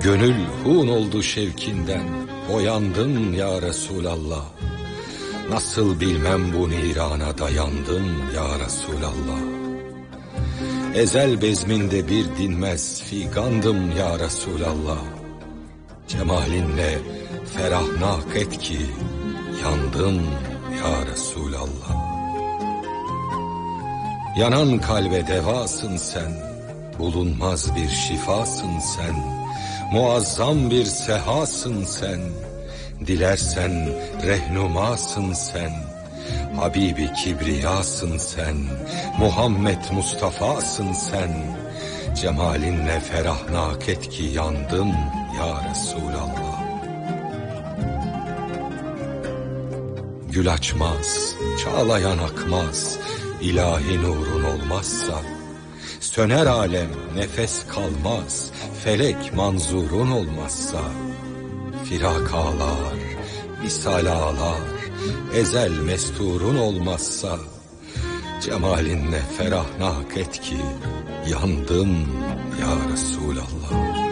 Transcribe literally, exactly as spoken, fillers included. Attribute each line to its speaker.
Speaker 1: Gönül hun oldu şevkinden, boyandın ya Resulallah. Nasıl bilmem bu nirana dayandın ya Resulallah. Ezel bezminde bir dinmez figandım ya Resulallah. Cemalinle ferahnak et ki yandım ya Resulallah. Yanan kalbe devasın sen, bulunmaz bir şifasın sen, muazzam bir sehasın sen, dilersen rehnumasın sen, Habibi kibriyasın sen, Muhammed Mustafa'sın sen, cemalinle ferahnak et ki yandım ya Resulallah. Gül açmaz, çağlayan akmaz, ilahi nurun olmazsa, söner alem, nefes kalmaz, felek manzurun olmazsa, firak ağlar, misal ağlar, ezel mesturun olmazsa, cemalinle ferahnak et ki yandım ya Resulallah.